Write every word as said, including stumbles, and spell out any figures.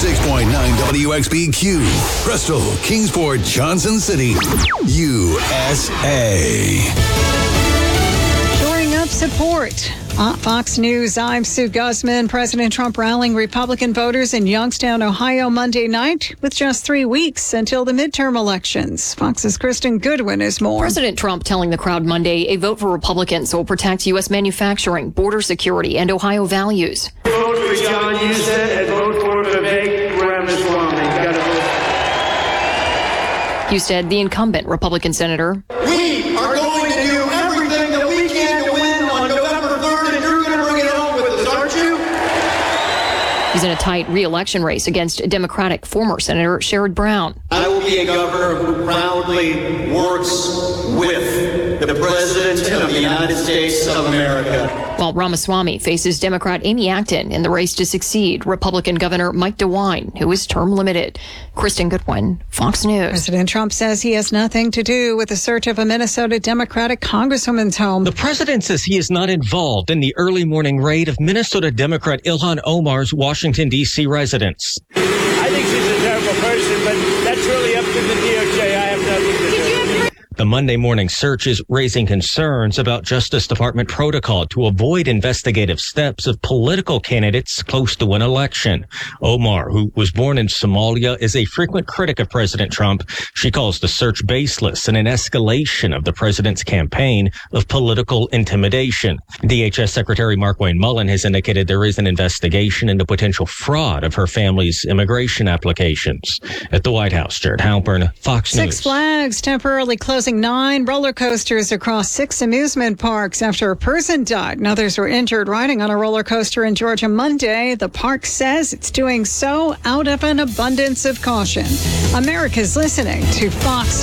six point nine W X B Q, Bristol, Kingsport, Johnson City, U S A. Shoring up support. On Fox News, I'm Sue Guzman. President Trump rallying Republican voters in Youngstown, Ohio, Monday night with just three weeks until the midterm elections. Fox's Kristen Goodwin is more. President Trump telling the crowd Monday a vote for Republicans will protect U S manufacturing, border security, and Ohio values. Vote for John Husted and vote for Vivek Ramaswamy. Husted, the incumbent Republican senator. We are going to do everything that we can to win on November third, and you're going to bring it home with us, aren't you? He's in a tight re-election race against Democratic former Senator Sherrod Brown. I will be a governor who proudly works with the President of the United States of America. While Ramaswamy faces Democrat Amy Acton in the race to succeed Republican Governor Mike DeWine, who is term limited. Kristen Goodwin, Fox News. President Trump says he has nothing to do with the search of a Minnesota Democratic congresswoman's home. The president says he is not involved in the early morning raid of Minnesota Democrat Ilhan Omar's Washington, D C residence. I think she's a terrible person, but that's really up to the D O J. I have nothing to do. The Monday morning search is raising concerns about Justice Department protocol to avoid investigative steps of political candidates close to an election. Omar, who was born in Somalia, is a frequent critic of President Trump. She calls the search baseless and an escalation of the president's campaign of political intimidation. D H S Secretary Markwayne Mullin has indicated there is an investigation into potential fraud of her family's immigration applications. At the White House, Jared Halpern, Fox News. Six Flags temporarily closing nine roller coasters across six amusement parks after a person died and others were injured riding on a roller coaster in Georgia Monday. The park says it's doing so out of an abundance of caution. America's listening to Fox